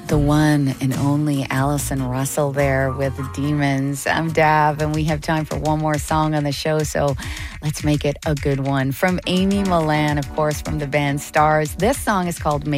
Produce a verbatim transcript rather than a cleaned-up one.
The one and only Allison Russell there with Demons. I'm Dav, and we have time for one more song on the show, so let's make it a good one. From Amy Millan, of course, from the band Stars. This song is called Make